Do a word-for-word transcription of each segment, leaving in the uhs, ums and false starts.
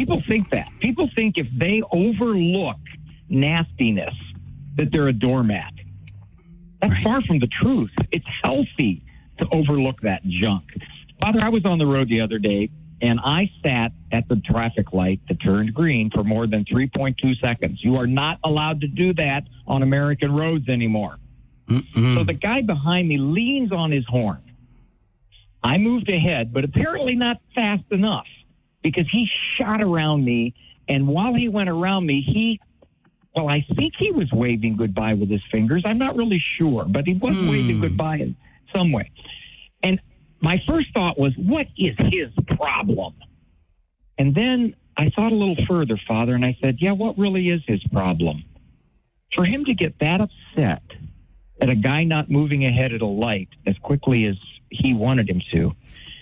people think that. People think if they overlook nastiness, that they're a doormat. That's Right. far from the truth. It's healthy to overlook that junk. Father, I was on the road the other day, and I sat at the traffic light that turned green for more than three point two seconds. You are not allowed to do that on American roads anymore. Mm-mm. So the guy behind me leans on his horn. I moved ahead, but apparently not fast enough, because he shot around me, and while he went around me, he, well, I think he was waving goodbye with his fingers. I'm not really sure, but he was Hmm. waving goodbye in some way. And my first thought was, what is his problem? And then I thought a little further, Father, and I said, yeah, what really is his problem? For him to get that upset at a guy not moving ahead at a light as quickly as he wanted him to,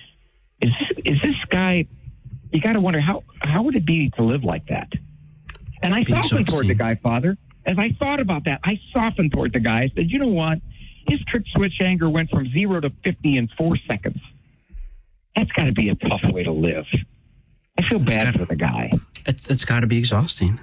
is is this guy, you got to wonder, how, how would it be to live like that? And I Be softened toward the exhausting. guy, Father. As I thought about that, I softened toward the guy. I said, you know what? His trick switch anger went from zero to fifty in four seconds. That's got to be a tough way to live. I feel It's bad gotta- for the guy. It's, it's got to be exhausting.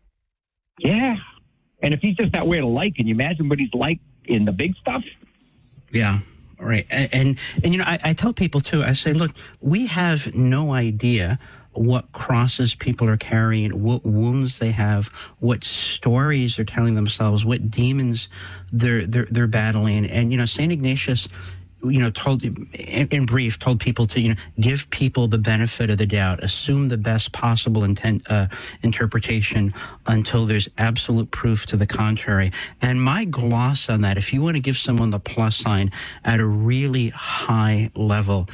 Yeah. And if he's just that way to like, can you imagine what he's like in the big stuff? Yeah. Right. And, and, and you know, I, I tell people too, I say, look, we have no idea what crosses people are carrying, what wounds they have, what stories they're telling themselves, what demons they're, they're, they're battling. And, you know, Saint Ignatius, you know, told, in, in brief, told people to, you know, give people the benefit of the doubt, assume the best possible intent, uh, interpretation until there's absolute proof to the contrary. And my gloss on that, if you want to give someone the plus sign at a really high level,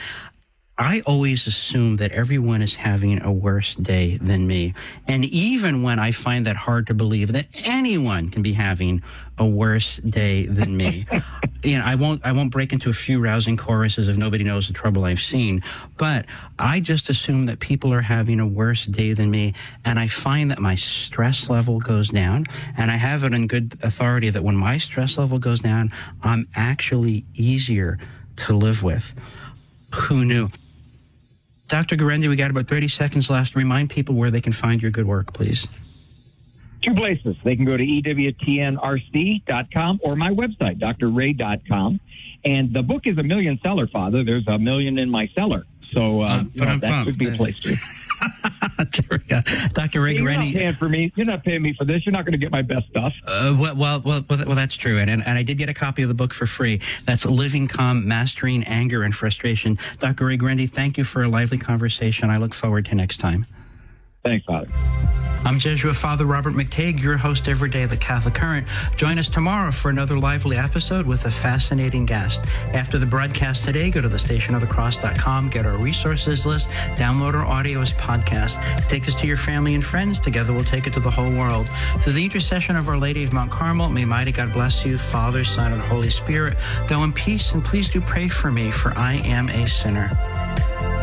I always assume that everyone is having a worse day than me. And even when I find that hard to believe that anyone can be having a worse day than me, you know, I won't, I won't break into a few rousing choruses of nobody knows the trouble I've seen, but I just assume that people are having a worse day than me. And I find that my stress level goes down, and I have it on good authority that when my stress level goes down, I'm actually easier to live with. Who knew? Doctor Guarendi, we got about thirty seconds left. Remind people where they can find your good work, please. Two places. They can go to E W T N R C dot com or my website, D R ray dot com. And the book is a million seller, Father. There's a million in my cellar. So uh, Uh, you know, that would be a place to. There we go. Doctor Ray You're not Guarendi. paying for me. You're not paying me for this. You're not going to get my best stuff. Uh, well, well, well, well, that's true. And, and and I did get a copy of the book for free. That's Living Calm, Mastering Anger and Frustration. Doctor Ray Guarendi, thank you for a lively conversation. I look forward to next time. Thanks, Father. I'm Jesuit Father Robert McTague, your host every day of the Catholic Current. Join us tomorrow for another lively episode with a fascinating guest. After the broadcast today, go to the station of the cross dot com, get our resources list, download our audio as podcast. Take this to your family and friends. Together we'll take it to the whole world. Through the intercession of Our Lady of Mount Carmel, may mighty God bless you, Father, Son, and Holy Spirit. Go in peace, and please do pray for me, for I am a sinner.